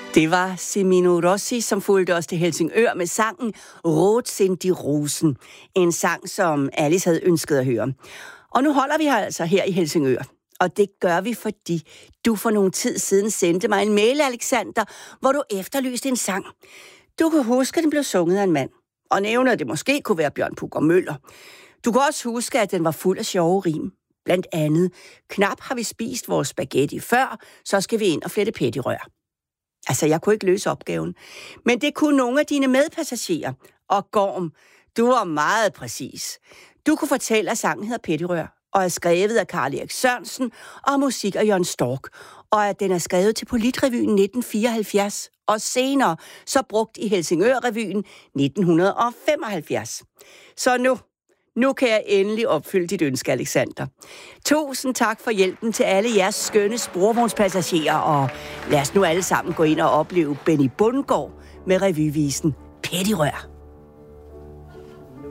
Det var Semino Rossi, som fulgte os til Helsingør med sangen Rot sind die Rosen. En sang, som Alice havde ønsket at høre. Og nu holder vi her altså her i Helsingør. Og det gør vi, fordi du for nogle tid siden sendte mig en mail, Alexander, hvor du efterlyste en sang. Du kan huske, at den blev sunget af en mand. Og nævner, at det måske kunne være Bjørn Pugh Møller. Du kan også huske, at den var fuld af sjove rim. Blandt andet, knap har vi spist vores spaghetti før, så skal vi ind og flette pettirør. Altså, jeg kunne ikke løse opgaven. Men det kunne nogle af dine medpassagerer. Og Gorm, du var meget præcis. Du kunne fortælle, at sangen hedder Pettirør, og er skrevet af Karl Erik Sørensen, og musik af Jørgen Stork, og at den er skrevet til Politrevyen 1974, og senere så brugt i Helsingør-revyen 1975. Så nu kan jeg endelig opfylde dit ønske, Alexander. Tusind tak for hjælpen til alle jeres skønne sporvognspassagerer, og lad os nu alle sammen gå ind og opleve Benny Bundgaard med revyvisen Pettirør.